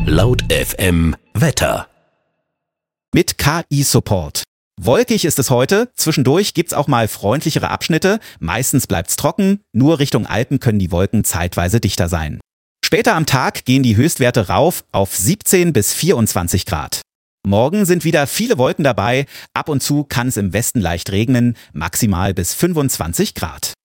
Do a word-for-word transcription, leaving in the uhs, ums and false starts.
Laut F M Wetter. Mit K I-Support. Wolkig ist es heute, zwischendurch gibt's auch mal freundlichere Abschnitte, meistens bleibt's trocken, nur Richtung Alpen können die Wolken zeitweise dichter sein. Später am Tag gehen die Höchstwerte rauf auf siebzehn bis vierundzwanzig Grad. Morgen sind wieder viele Wolken dabei, ab und zu kann es im Westen leicht regnen, maximal bis fünfundzwanzig Grad.